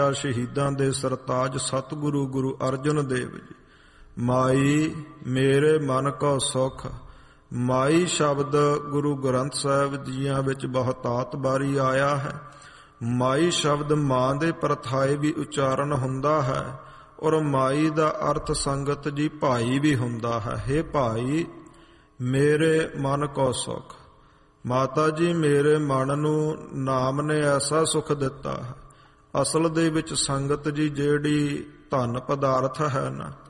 ਸ਼ਹੀਦਾਂ ਦੇ ਸਰਤਾਜ ਸਤਿਗੁਰੂ ਗੁਰੂ ਅਰਜਨ ਦੇਵ ਜੀ। ਮਾਈ ਮੇਰੇ ਮਨ ਕੋ ਸੁਖ। ਮਾਈ ਸ਼ਬਦ ਗੁਰੂ ਗ੍ਰੰਥ ਸਾਹਿਬ ਜੀਆਂ ਵਿੱਚ ਬਹੁਤਾਤ ਬਾਰੀ ਆਇਆ ਹੈ। ਮਾਈ ਸ਼ਬਦ ਮਾਂ ਦੇ ਪ੍ਰਥਾਏ ਵੀ ਉਚਾਰਨ ਹੁੰਦਾ ਹੈ, ਔਰ ਮਾਈ ਦਾ ਅਰਥ ਸੰਗਤ ਜੀ ਭਾਈ ਵੀ ਹੁੰਦਾ ਹੈ। ਹੇ ਭਾਈ ਮੇਰੇ ਮਨ ਕੋ ਸੁਖ। ਮਾਤਾ ਜੀ ਮੇਰੇ ਮਨ ਨੂੰ ਨਾਮ ਨੇ ਐਸਾ ਸੁਖ ਦਿੱਤਾ ਹੈ। ਅਸਲ ਦੇ ਵਿੱਚ ਸੰਗਤ ਜੀ ਜਿਹੜੀ ਧਨ ਪਦਾਰਥ ਹੈ ਨਾ,